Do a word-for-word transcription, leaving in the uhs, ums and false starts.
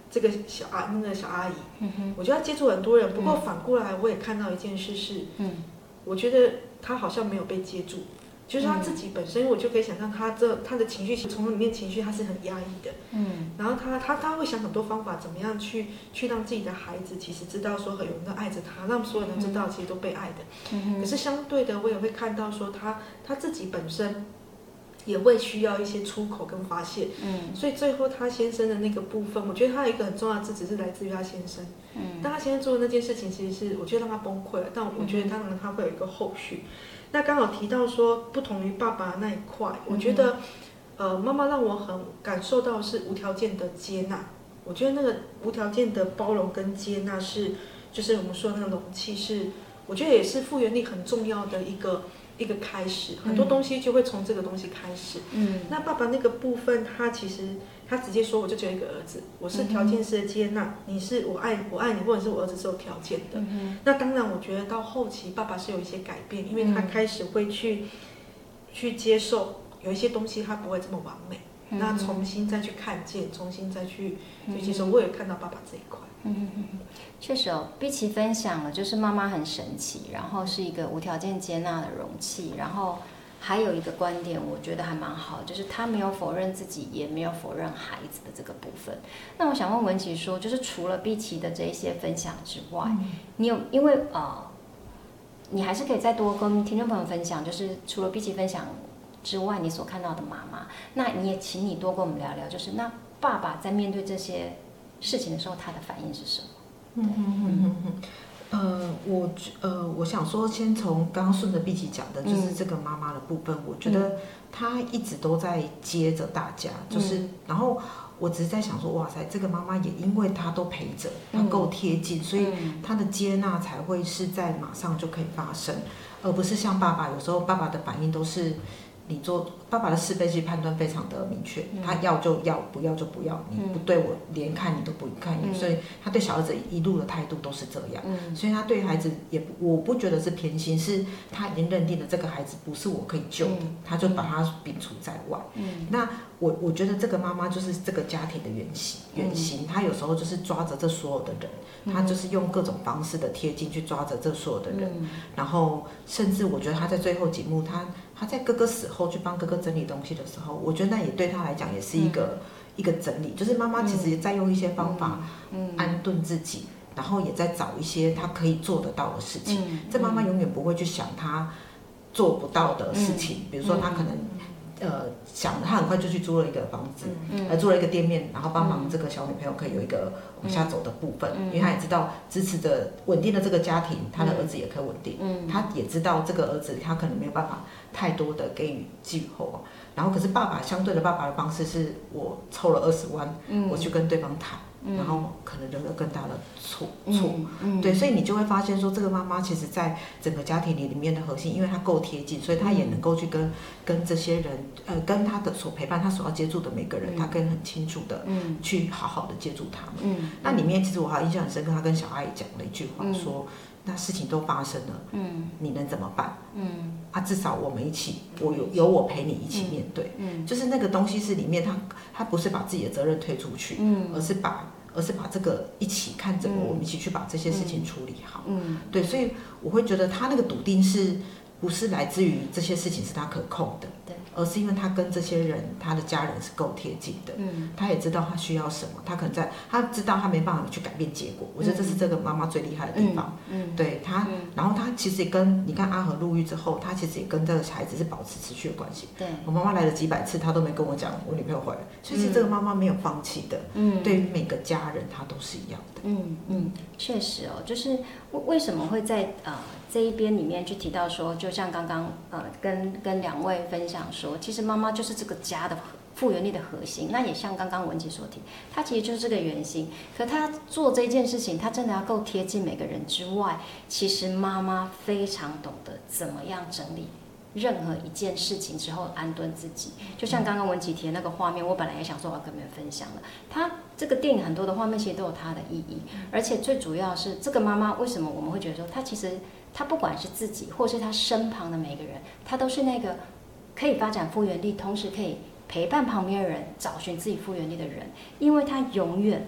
这个小阿那个小阿姨， 嗯哼， 我觉得她接触很多人，不过反过来我也看到一件事是， 嗯， 我觉得她好像没有被接住。就是他自己本身，我就可以想象他这他的情绪从里面情绪他是很压抑的，嗯，然后他他他会想很多方法，怎么样去去让自己的孩子其实知道说有人在爱着他，让所有人知道其实都被爱的，嗯，可是相对的，我也会看到说他他自己本身也会需要一些出口跟发泄，嗯，所以最后他先生的那个部分，我觉得他有一个很重要的支持是来自于他先生，嗯，但他先生做的那件事情其实是我觉得让他崩溃了，但我觉得当然他会有一个后续。那刚好提到说，不同于爸爸那一块，我觉得，呃，妈妈让我很感受到是无条件的接纳。我觉得那个无条件的包容跟接纳是，就是我们说的那个容器是，我觉得也是复原力很重要的一个一个开始。很多东西就会从这个东西开始。嗯。那爸爸那个部分，他其实他直接说，我就只有一个儿子，我是条件式的接纳，你是我爱我爱你，或者是我儿子是有条件的。嗯，那当然，我觉得到后期爸爸是有一些改变，因为他开始会去、嗯、去接受有一些东西他不会这么完美，嗯、那重新再去看见，重新再去去接受。我也看到爸爸这一块。 嗯嗯嗯，确实哦，碧琪分享了，就是妈妈很神奇，然后是一个无条件接纳的容器，然后。还有一个观点，我觉得还蛮好，就是他没有否认自己，也没有否认孩子的这个部分。那我想问文琪说，就是除了碧琪的这一些分享之外，嗯、你有因为呃，你还是可以再多跟听众朋友分享，就是除了碧琪分享之外，你所看到的妈妈，那你也请你多跟我们聊聊，就是那爸爸在面对这些事情的时候，他的反应是什么？ 嗯嗯嗯嗯。呃，我呃，我想说，先从刚刚顺着碧琪讲的，就是这个妈妈的部分，嗯、我觉得她一直都在接着大家，嗯、就是，然后我只是在想说，哇塞，这个妈妈也因为她都陪着，她够贴近，嗯、所以她的接纳才会是在马上就可以发生，而不是像爸爸，有时候爸爸的反应都是。你做爸爸的是非其实判断非常的明确，嗯、他要就要，不要就不要，你不对我连看你都不看，嗯、所以他对小儿子一路的态度都是这样，嗯、所以他对孩子也不，我不觉得是偏心，是他已经认定了这个孩子不是我可以救的，嗯、他就把他摒除在外。嗯、那我我觉得这个妈妈就是这个家庭的原型，原型，她有时候就是抓着这所有的人，她就是用各种方式的贴近去抓着这所有的人，嗯、然后甚至我觉得她在最后几幕，她她在哥哥死后去帮哥哥整理东西的时候，我觉得那也对她来讲也是一个、嗯、一个整理，就是妈妈其实也在用一些方法安顿自己，嗯、然后也在找一些她可以做得到的事情。嗯、这妈妈永远不会去想她做不到的事情，嗯、比如说她可能。呃，想他很快就去租了一个房子，嗯、呃，租了一个店面，然后帮忙这个小女朋友可以有一个往下走的部分，嗯、因为他也知道支持着稳定的这个家庭，他的儿子也可以稳定，嗯、他也知道这个儿子他可能没有办法太多的给予寄后，然后可是爸爸相对的爸爸的方式是我凑了二十万，嗯、我去跟对方谈。然后可能有更大的错错，嗯嗯、对，所以你就会发现说，这个妈妈其实在整个家庭里里面的核心，因为她够贴近，所以她也能够去跟、嗯、跟这些人，呃，跟她的所陪伴，她所要接触的每个人，嗯、她可以很清楚的去好好的接触他们。嗯、那里面其实我还印象很深刻，她跟小阿姨讲了一句话说。嗯那事情都发生了，嗯，你能怎么办？嗯，啊，至少我们一起，我有有我陪你一起面对，嗯，就是那个东西是里面他他不是把自己的责任推出去，嗯，而是把而是把这个一起看着我，我们一起去把这些事情处理好，嗯，对，所以我会觉得他那个笃定是不是来自于这些事情是他可控的，对，而是因为他跟这些人，他的家人是够贴近的，嗯，他也知道他需要什么，他可能在他知道他没办法去改变结果，我觉得这是这个妈妈最厉害的地方，嗯，嗯对他，嗯、然后他其实也跟你看阿和入狱之后，他其实也跟这个孩子是保持持续的关系，对，我妈妈来了几百次，他都没跟我讲我女朋友回来，所以其实这个妈妈没有放弃的，嗯，对于每个家人她都是一样的， 嗯嗯，确实哦，就是为什么会在呃。这一边里面去提到说，就像刚刚呃跟跟两位分享说，其实妈妈就是这个家的复原力的核心。那也像刚刚文琪所提，她其实就是这个原型。可她做这件事情，她真的要够贴近每个人之外，其实妈妈非常懂得怎么样整理任何一件事情之后安顿自己。就像刚刚文琪提的那个画面，我本来也想说我要跟你们分享的。她这个电影很多的画面其实都有它的意义，而且最主要是这个妈妈为什么我们会觉得说她其实。他不管是自己，或是他身旁的每个人，他都是那个可以发展复原力，同时可以陪伴旁边的人找寻自己复原力的人，因为他永远